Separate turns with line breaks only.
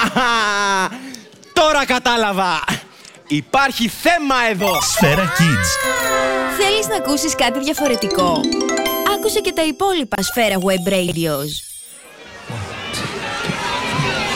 Τώρα κατάλαβα! Υπάρχει θέμα εδώ!
Σφαίρα Kids.
Θέλεις να ακούσεις κάτι διαφορετικό? Άκουσε και τα υπόλοιπα Σφαίρα Web Radios.